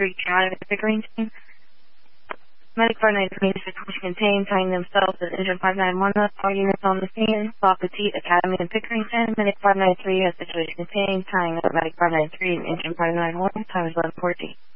Creek Academy Pickering team. Medic 593 is situation contained, tying themselves as engine 591 left. All units on the scene. La Petite Academy in Pickering 10. Medic 593 has situation contained, tying up Medic 593 and engine 591. Time is 11:14.